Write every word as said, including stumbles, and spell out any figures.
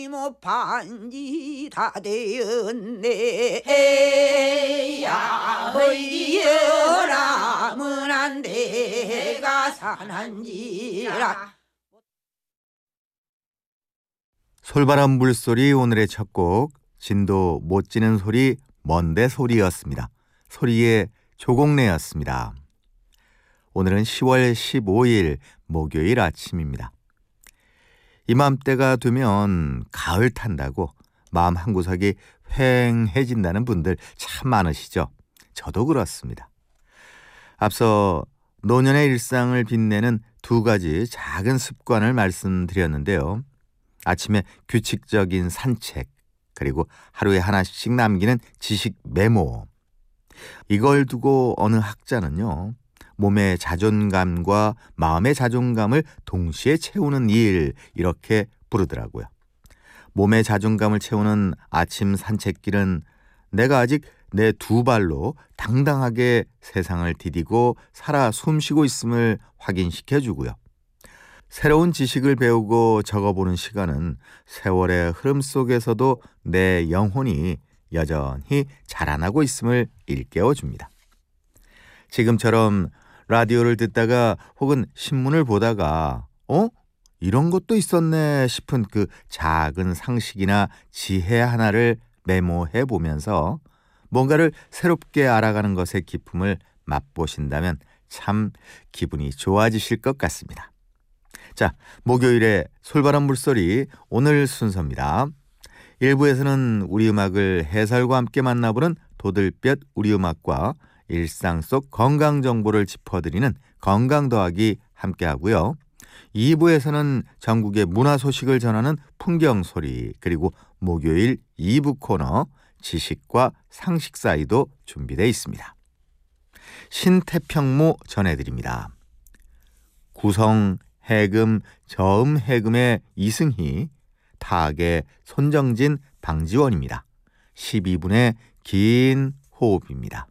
뭐 반지 다 되었네. 해야 허이여라 문안 대가 사는지라. 솔바람 물소리 오늘의 첫 곡, 진도 못 지는 소리 먼데 소리였습니다. 소리의 조곡내였습니다. 오늘은 시월 십오일 목요일 아침입니다. 이맘때가 되면 가을 탄다고 마음 한구석이 휑해진다는 분들 참 많으시죠? 저도 그렇습니다. 앞서 노년의 일상을 빛내는 두 가지 작은 습관을 말씀드렸는데요. 아침에 규칙적인 산책, 그리고 하루에 하나씩 남기는 지식 메모. 이걸 두고 어느 학자는요, 몸의 자존감과 마음의 자존감을 동시에 채우는 일, 이렇게 부르더라고요. 몸의 자존감을 채우는 아침 산책길은 내가 아직 내 두 발로 당당하게 세상을 디디고 살아 숨쉬고 있음을 확인시켜주고요. 새로운 지식을 배우고 적어보는 시간은 세월의 흐름 속에서도 내 영혼이 여전히 자라나고 있음을 일깨워줍니다. 지금처럼 라디오를 듣다가 혹은 신문을 보다가 어? 이런 것도 있었네 싶은 그 작은 상식이나 지혜 하나를 메모해 보면서 뭔가를 새롭게 알아가는 것의 기쁨을 맛보신다면 참 기분이 좋아지실 것 같습니다. 자, 목요일에 솔바람 물소리 오늘 순서입니다. 일 부에서는 우리 음악을 해설과 함께 만나보는 도들볕 우리 음악과 일상 속 건강 정보를 짚어드리는 건강 더하기 함께 하고요. 이 부에서는 전국의 문화 소식을 전하는 풍경 소리, 그리고 목요일 이 부 코너 지식과 상식 사이도 준비되어 있습니다. 신태평무 전해드립니다. 구성 해금 저음 해금의 이승희, 타악의 손정진 방지원입니다. 십이 분의 긴 호흡입니다.